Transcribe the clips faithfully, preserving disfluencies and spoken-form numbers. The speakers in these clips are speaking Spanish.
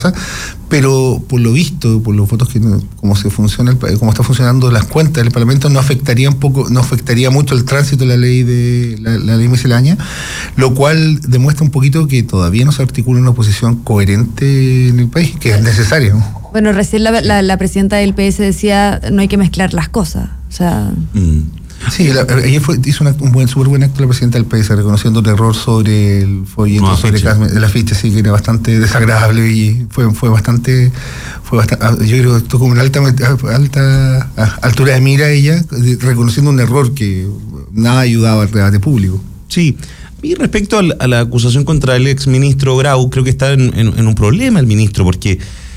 pero por lo visto, por los votos que como se funciona, como está funcionando las cuentas del Parlamento, no afectaría un poco, no afectaría mucho el tránsito de la ley de la, la ley miscelánea, lo cual demuestra un poquito que todavía no se articula una oposición coherente en el país, que es necesario. Bueno, recién la, la, la presidenta del P S decía no hay que mezclar las cosas, o sea. Mm. Sí, la, ayer fue, hizo una, un buen, súper buen acto la presidenta del P S, reconociendo el error sobre el folleto, no, sobre Casme, el afiche, sí, que era bastante desagradable y fue, fue bastante, fue bastante, yo creo que estuvo como una alta, alta altura de mira ella, reconociendo un error que nada ayudaba al debate público. Sí. Y respecto a la, a la acusación contra el exministro Grau, creo que está en, en, en un problema el ministro, porque,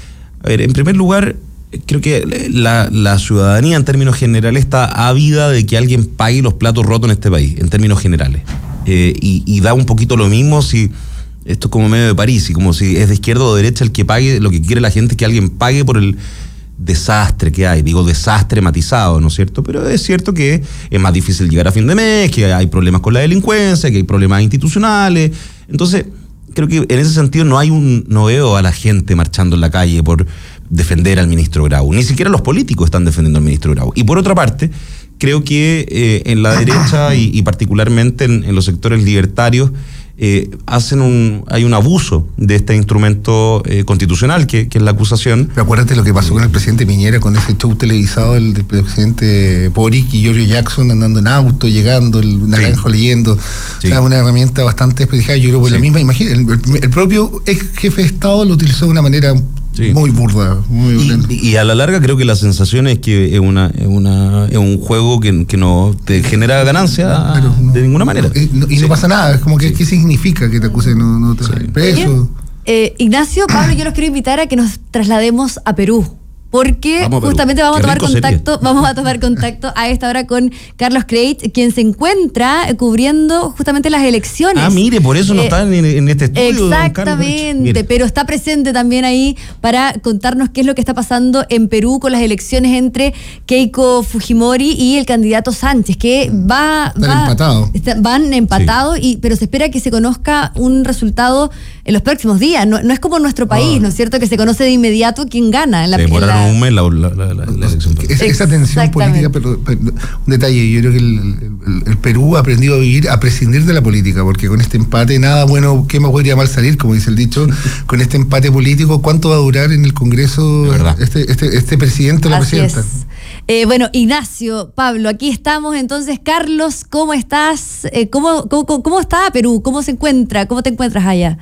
a ver, en primer lugar, creo que la, la ciudadanía en términos generales está ávida de que alguien pague los platos rotos en este país, en términos generales. Eh, y, y da un poquito lo mismo si esto es como medio de París, y como si es de izquierda o de derecha el que pague, lo que quiere la gente es que alguien pague por el desastre que hay, digo desastre matizado, ¿no es cierto? Pero es cierto que es más difícil llegar a fin de mes, que hay problemas con la delincuencia, que hay problemas institucionales. Entonces, creo que en ese sentido no hay un, no veo a la gente marchando en la calle por defender al ministro Grau, ni siquiera los políticos están defendiendo al ministro Grau. Y por otra parte, creo que eh, en la derecha y, y particularmente en, en los sectores libertarios eh, hacen un hay un abuso de este instrumento eh, constitucional que, que es la acusación. Pero acuérdate lo que pasó con el presidente Piñera, con ese show televisado del, del presidente Boric y Giorgio Jackson andando en auto, llegando, el naranjo sí. leyendo. Sí. O sea, una herramienta bastante desprestigiada. Yo creo que sí. la misma, imagínate, el, el propio ex jefe de Estado lo utilizó de una manera sí. muy burda, muy violenta. Y, y a la larga creo que la sensación es que es una es una es un juego que, que no te genera ganancia no, de ninguna manera. No, y no, y sí. no pasa nada, es como que sí. ¿qué significa que te acusen? No, no te sí. preso. Eh, Ignacio, Pablo, yo los quiero invitar a que nos traslademos a Perú. Porque vamos justamente vamos a tomar contacto, serie. vamos a tomar contacto a esta hora con Carlos Creit, quien se encuentra cubriendo justamente las elecciones. Ah, mire, por eso eh, no está en, en este estudio. Exactamente, pero está presente también ahí para contarnos qué es lo que está pasando en Perú con las elecciones entre Keiko Fujimori y el candidato Sánchez, que va, Están va empatados. Está, van empatados, sí. y pero se espera que se conozca un resultado en los próximos días. No, no es como en nuestro país, oh. ¿no es cierto? Que se conoce de inmediato quién gana en la, en la un mes la, la, la, la, la elección. Esa, esa tensión política, pero, pero un detalle, yo creo que el, el, el Perú ha aprendido a vivir, a prescindir de la política, porque con este empate nada bueno, qué más podría mal salir, como dice el dicho, con este empate político, ¿cuánto va a durar en el Congreso este, este, este presidente o la Así presidenta? Es. Eh, bueno, Ignacio, Pablo, aquí estamos entonces. Carlos, ¿cómo estás? Eh, ¿cómo, cómo, ¿Cómo está Perú? ¿Cómo se encuentra? ¿Cómo te encuentras allá?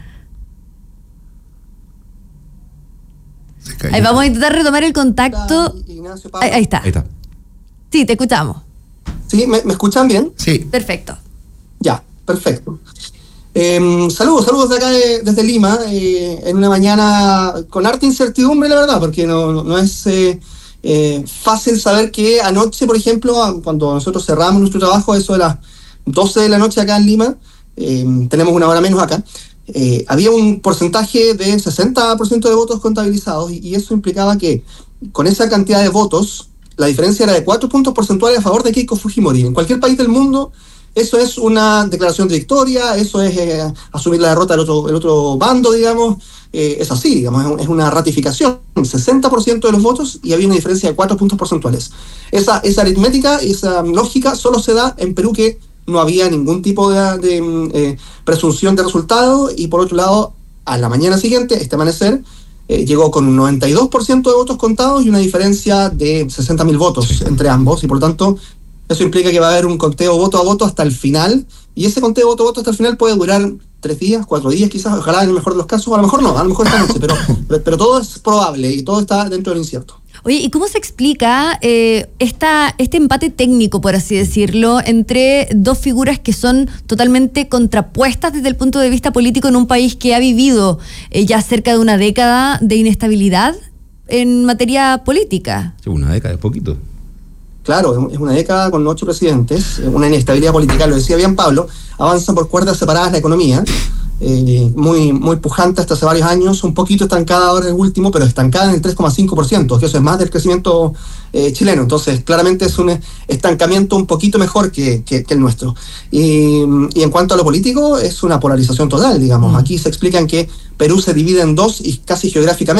Ahí vamos a intentar retomar el contacto. Ignacio, ahí, ahí está. Ahí está. Sí, te escuchamos. ¿Sí? ¿Me, me escuchan bien? Sí. Perfecto. Ya, perfecto. Eh, saludos, saludos de acá de, desde Lima, eh, en una mañana con harta incertidumbre, la verdad, porque no, no, no es eh, eh, fácil saber que anoche, por ejemplo, cuando nosotros cerramos nuestro trabajo, eso de las doce de la noche acá en Lima, eh, tenemos una hora menos acá, Eh, había un porcentaje de sesenta por ciento de votos contabilizados y, y eso implicaba que con esa cantidad de votos la diferencia era de cuatro puntos porcentuales a favor de Keiko Fujimori. En cualquier país del mundo eso es una declaración de victoria, eso es eh, asumir la derrota del otro, del otro bando, digamos, eh, es así, digamos, es una ratificación, sesenta por ciento de los votos y había una diferencia de cuatro puntos porcentuales. Esa, esa aritmética, esa lógica solo se da en Perú, que no había ningún tipo de, de eh, presunción de resultado, y por otro lado, a la mañana siguiente, este amanecer, eh, llegó con un noventa y dos por ciento de votos contados y una diferencia de sesenta mil votos sí. entre ambos, y por tanto, eso implica que va a haber un conteo voto a voto hasta el final, y ese conteo voto a voto hasta el final puede durar tres días, cuatro días quizás, ojalá en el mejor de los casos, o a lo mejor no, a lo mejor esta noche, pero, pero todo es probable y todo está dentro del incierto. Oye, ¿y cómo se explica eh, esta, este empate técnico, por así decirlo, entre dos figuras que son totalmente contrapuestas desde el punto de vista político en un país que ha vivido eh, ya cerca de una década de inestabilidad en materia política? Sí, una década es poquito. claro, es una década con ocho presidentes, una inestabilidad política, lo decía bien Pablo, avanza por cuerdas separadas la economía, eh, muy, muy pujante hasta hace varios años, un poquito estancada ahora en el último, pero estancada en el tres coma cinco por ciento, que eso es más del crecimiento eh, chileno. Entonces, claramente es un estancamiento un poquito mejor que, que, que el nuestro. Y, y en cuanto a lo político, es una polarización total, digamos. Aquí se explican que Perú se divide en dos y casi geográficamente